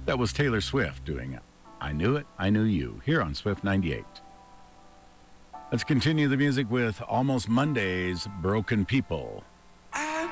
That was Taylor Swift doing I Knew It, I Knew You, here on Swift 98. Let's continue the music with Almost Monday's Broken People.